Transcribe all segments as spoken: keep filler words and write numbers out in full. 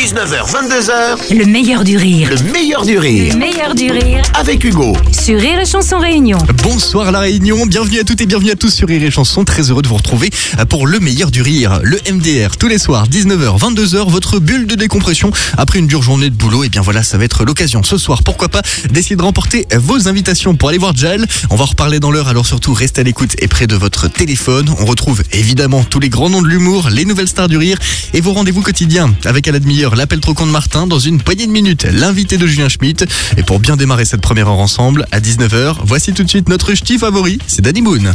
dix-neuf heures, vingt-deux heures, Le meilleur du rire. le meilleur du rire. Le meilleur du rire. Avec Hugo. Sur Rire et Chanson Réunion. Bonsoir La Réunion, bienvenue à toutes et bienvenue à tous sur Rire et Chanson. Très heureux de vous retrouver pour le meilleur du rire, le M D R. Tous les soirs, dix-neuf heures, vingt-deux heures, votre bulle de décompression après une dure journée de boulot. Et bien voilà, ça va être l'occasion ce soir, pourquoi pas, d'essayer de remporter vos invitations pour aller voir Jal. On va en reparler dans l'heure, alors surtout restez à l'écoute et près de votre téléphone. On retrouve évidemment tous les grands noms de l'humour, les nouvelles stars du rire et vos rendez-vous quotidiens. Avec à la demi-heure l'appel trop con de Martin, dans une poignée de minutes l'invité de Julien Schmitt. Et pour bien démarrer cette première heure ensemble, à dix-neuf heures, voici tout de suite notre ch'ti favori, c'est Danny Boone.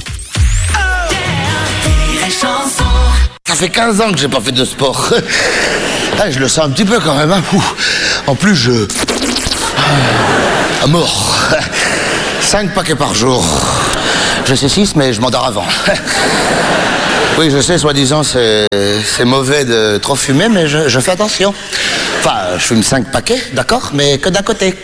Ça fait quinze ans que j'ai pas fait de sport. Ah, je le sens un petit peu quand même. Hein. Ouh. En plus, je... À mort. Cinq paquets par jour. Je sais six, mais je m'endors avant. Oui, je sais, soi-disant, c'est, c'est mauvais de trop fumer, mais je, je fais attention. Enfin, je fume cinq paquets, d'accord, mais que d'un côté.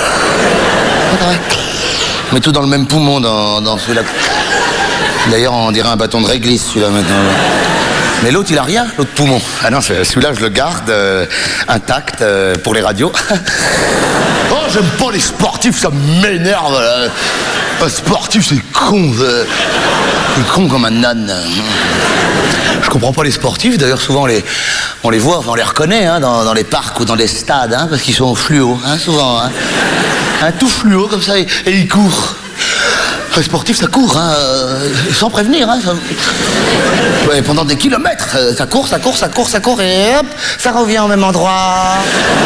Mais tout dans le même poumon, dans, dans celui-là. D'ailleurs, on dirait un bâton de réglisse, celui-là, maintenant. Mais l'autre, il a rien, l'autre poumon. Ah non, celui-là, je le garde euh, intact euh, pour les radios. Oh, j'aime pas les sportifs, ça m'énerve. Là. Un sportif, c'est con. Euh, c'est con comme un âne. Je comprends pas les sportifs, d'ailleurs, souvent, on les, on les voit, on les reconnaît hein, dans, dans les parcs ou dans les stades, hein, parce qu'ils sont fluo, hein, souvent. Hein. Un tout fluo, comme ça, et, et ils courent. Les sportifs, ça court, hein, euh, sans prévenir. Hein, ça... Ouais, pendant des kilomètres, ça court, ça court, ça court, ça court, et hop, ça revient au même endroit.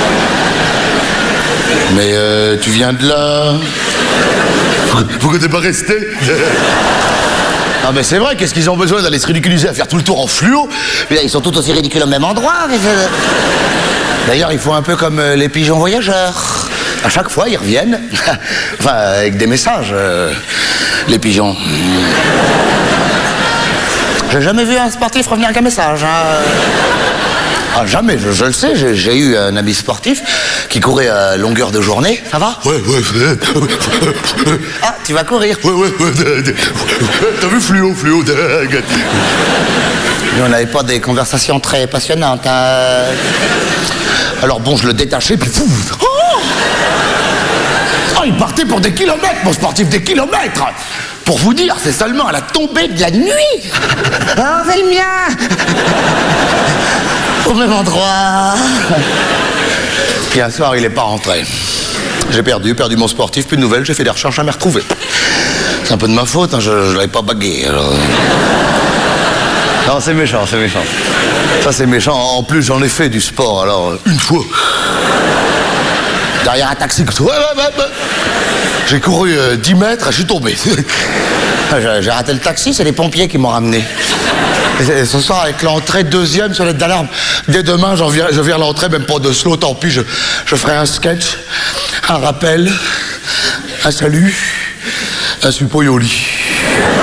Mais euh, tu viens de là. Pourquoi t'es pas resté? Non mais c'est vrai, qu'est-ce qu'ils ont besoin d'aller se ridiculiser à faire tout le tour en fluo? Ils sont tous aussi ridicules au même endroit. D'ailleurs, ils font un peu comme les pigeons voyageurs. À chaque fois, ils reviennent. Enfin, avec des messages, euh, les pigeons. J'ai jamais vu un sportif revenir avec un message. Hein. Ah, jamais, je, je le sais. J'ai, j'ai eu un ami sportif qui courait à longueur de journée. Ça va? Ouais, ouais. Ah, tu vas courir? Ouais, ouais, ouais. T'as vu fluo, fluo. Nous, on n'avait pas des conversations très passionnantes. Hein. Alors bon, je le détachais, puis pouf. Oh, oh, il partait pour des kilomètres, mon sportif, des kilomètres. Pour vous dire, c'est seulement à la tombée de la nuit. Ah, c'est le mien. Au même endroit. Puis un soir, il n'est pas rentré. J'ai perdu, perdu mon sportif, plus de nouvelles, j'ai fait des recherches à me retrouver. C'est un peu de ma faute, hein, je ne l'avais pas bagué. Alors... Non, c'est méchant, c'est méchant. Ça, c'est méchant. En plus, j'en ai fait du sport, alors, une fois. Derrière un taxi, ouais, ouais, ouais, ouais. J'ai couru euh, dix mètres, je suis tombé. j'ai, j'ai raté le taxi, c'est les pompiers qui m'ont ramené. Et ce soir, avec l'entrée deuxième sur l'aide d'alarme, dès demain, j'en viens, je viens à l'entrée, même pas de slow, tant pis, je, je ferai un sketch, un rappel, un salut, un support au lit.